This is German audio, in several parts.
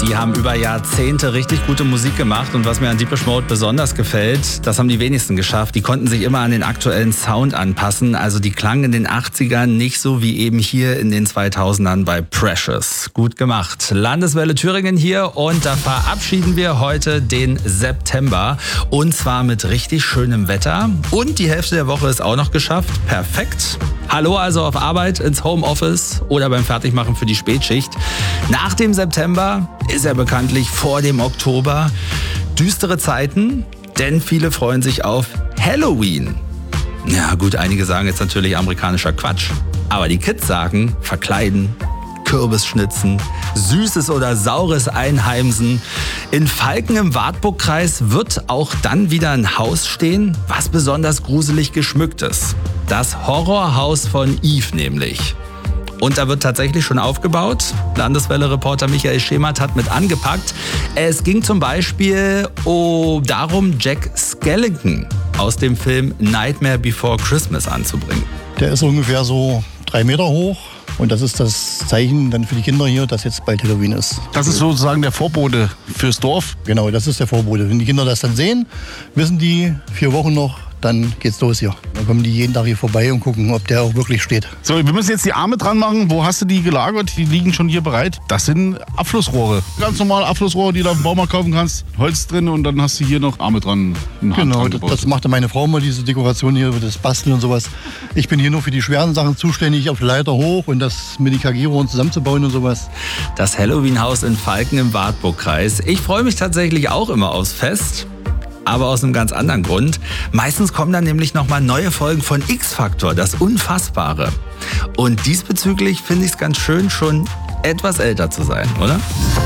Die haben über Jahrzehnte richtig gute Musik gemacht und was mir an Depeche Mode besonders gefällt, das haben die wenigsten geschafft. Die konnten sich immer an den aktuellen Sound anpassen, also die klangen in den 80ern nicht so wie eben hier in den 2000ern bei Precious. Gut gemacht. Landeswelle Thüringen hier und da verabschieden wir heute den September und zwar mit richtig schönem Wetter und die Hälfte der Woche ist auch noch geschafft. Perfekt. Hallo also auf Arbeit, ins Homeoffice oder beim Fertigmachen für die Spätschicht. Nach dem September ist ja bekanntlich vor dem Oktober. Düstere Zeiten, denn viele freuen sich auf Halloween. Ja gut, einige sagen jetzt natürlich amerikanischer Quatsch. Aber die Kids sagen verkleiden, Kürbis schnitzen, Süßes oder Saures einheimsen. In Falken im Wartburgkreis wird auch dann wieder ein Haus stehen, was besonders gruselig geschmückt ist. Das Horrorhaus von Eve nämlich. Und da wird tatsächlich schon aufgebaut. Landeswelle-Reporter Michael Schemert hat mit angepackt. Es ging zum Beispiel darum, Jack Skellington aus dem Film Nightmare Before Christmas anzubringen. Der ist ungefähr so 3 Meter hoch. Und das ist das Zeichen dann für die Kinder hier, dass jetzt bald Halloween ist. Das ist sozusagen der Vorbote fürs Dorf? Genau, das ist der Vorbote. Wenn die Kinder das dann sehen, wissen die 4 Wochen noch, dann geht's los hier. Dann kommen die jeden Tag hier vorbei und gucken, ob der auch wirklich steht. So, wir müssen jetzt die Arme dran machen. Wo hast du die gelagert? Die liegen schon hier bereit. Das sind Abflussrohre. Ganz normale Abflussrohre, die du auf dem Baumarkt kaufen kannst. Holz drin und dann hast du hier noch Arme dran. Genau, das machte meine Frau mal, diese Dekoration hier, das Basteln und sowas. Ich bin hier nur für die schweren Sachen zuständig, auf die Leiter hoch und das mit den KG-Rohren zusammenzubauen und sowas. Das Halloween-Haus in Falken im Wartburgkreis. Ich freue mich tatsächlich auch immer aufs Fest. Aber aus einem ganz anderen Grund. Meistens kommen dann nämlich nochmal neue Folgen von X-Factor, das Unfassbare. Und diesbezüglich finde ich es ganz schön, schon etwas älter zu sein, oder?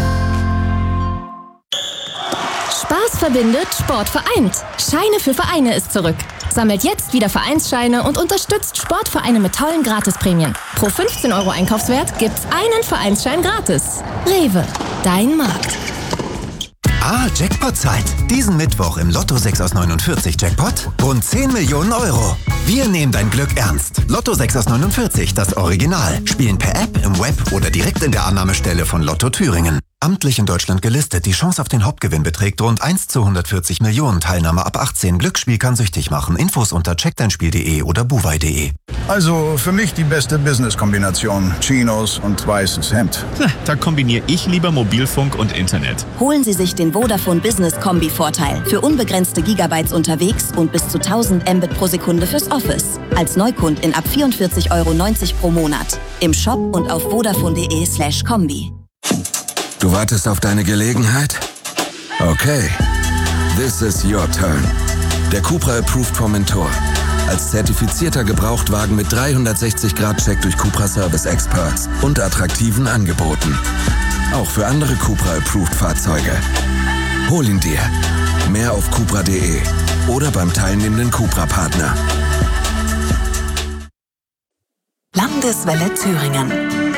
Spaß verbindet, Sport vereint. Scheine für Vereine ist zurück. Sammelt jetzt wieder Vereinsscheine und unterstützt Sportvereine mit tollen Gratisprämien. Pro 15 € Einkaufswert gibt's einen Vereinsschein gratis. Rewe, dein Markt. Jackpot-Zeit. Diesen Mittwoch im Lotto 6 aus 49 Jackpot rund 10 Millionen €. Wir nehmen dein Glück ernst. Lotto 6 aus 49, das Original. Spielen per App, im Web oder direkt in der Annahmestelle von Lotto Thüringen. Amtlich in Deutschland gelistet. Die Chance auf den Hauptgewinn beträgt rund 1 zu 140 Millionen. Teilnahme ab 18. Glücksspiel kann süchtig machen. Infos unter checkdeinspiel.de oder buwei.de. Also für mich die beste Business-Kombination. Chinos und weißes Hemd. Da kombiniere ich lieber Mobilfunk und Internet. Holen Sie sich den Vodafone Business Kombi-Vorteil. Für unbegrenzte Gigabytes unterwegs und bis zu 1000 Mbit pro Sekunde fürs Office. Als Neukundin ab 44,90 € pro Monat. Im Shop und auf vodafone.de/kombi. Du wartest auf deine Gelegenheit? Okay. This is your turn. Der Cupra Approved Formentor. Als zertifizierter Gebrauchtwagen mit 360-Grad-Check durch Cupra Service Experts und attraktiven Angeboten. Auch für andere Cupra Approved Fahrzeuge. Hol ihn dir. Mehr auf cupra.de oder beim teilnehmenden Cupra-Partner. Landeswelle Thüringen.